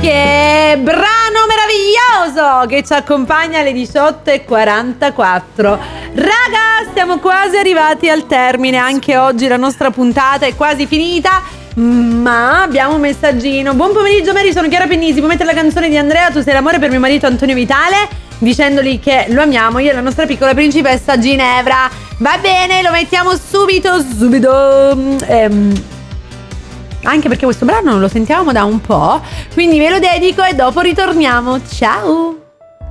Che brano meraviglioso che ci accompagna alle 18:44. Raga, siamo quasi arrivati al termine. Anche oggi la nostra puntata è quasi finita, ma abbiamo un messaggino. Buon pomeriggio Mary, sono Chiara Pennisi. Puoi mettere la canzone di Andrea, Tu sei l'amore, per mio marito Antonio Vitale, dicendogli che lo amiamo, io e la nostra piccola principessa Ginevra. Va bene, lo mettiamo subito. Anche perché questo brano non lo sentiamo da un po', quindi ve lo dedico e dopo ritorniamo. Ciao!